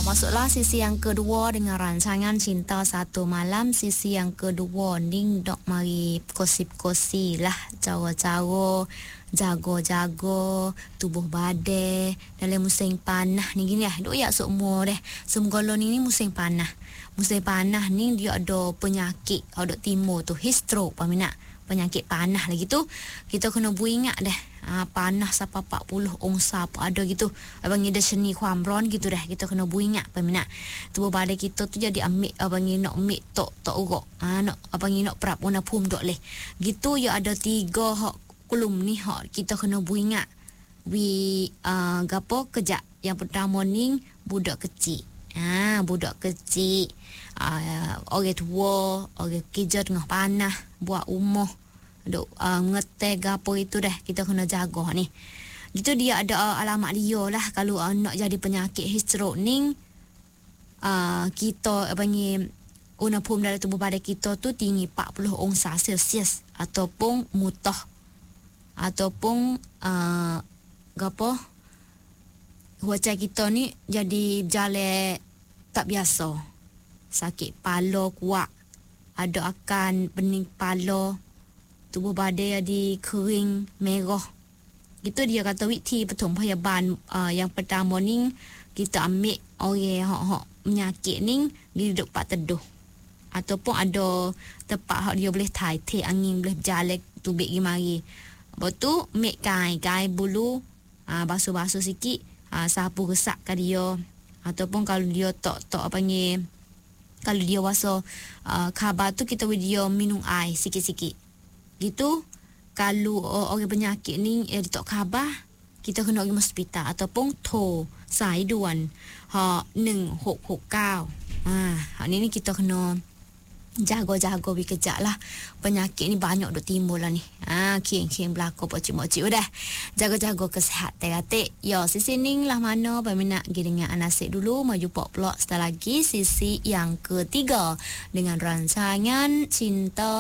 masuklah sisi yang kedua dengan rancangan Cinta Satu Malam. Sisi yang kedua ning dok mari kosip-kosi lah cara-cara jago-jago tubuh badan dalam musim panah ni gini dok ya semua deh. Semgolo ni musim panah. Musim panah ni dia ada penyakit ada timur tu heat stroke peminat. Penyakit panah lagi tu kita kena ingat dah panah sampai 40 ongsa apa ada gitu abang ada seni kuamron gitu dah kita kena ingat peminat tubuh badan kita tu jadi ambil abang nak ambil tok urut nak abang nak prap una pum dok leh gitu ya ada 3 hak kolom ni hak kita kena ingat gapo kejap yang pertama ni budak kecil budak kecil orang tua orang kerja tengah panah buat umur duk ngeteh gapo itu dah kita kena jaga ni gitu dia ada alamat dia lah kalau nak jadi penyakit heat stroke ni kita panggil unaphum dalam tubuh badan kita tu tinggi 40 ongsa Celsius ataupun mutah ataupun gapo wajah kita ni jadi berjalan tak biasa sakit kepala kuat ada akan pening kepala tubuh badan jadi kering merah gitu dia kata witi petum phayaban yang pertama ni kita ambil orang hak penyakit ni di duduk pak teduh ataupun ada tempat hak dia boleh tai angin boleh berjalan tubik gi mari lepas tu ambil kain bulu basuh-basuh sikit sapu resak ke dia ataupun kalau dia tak panggil kalau dia rasa khabar tu kita beri dia minum air sikit-sikit gitu kalau orang penyakit ni dia tak khabar kita kena pergi hospital ataupun to sai duan 1669 hak ni kita kena jago-jago kejap lah penyakit ni banyak duk timbul lah ni king berlaku pocik-pocik udah jago-jago kesihatan katik yo sisi ning lah mana peminat dengan anasik dulu maju pok pelak setelah lagi sisi yang ketiga dengan rancangan Cinta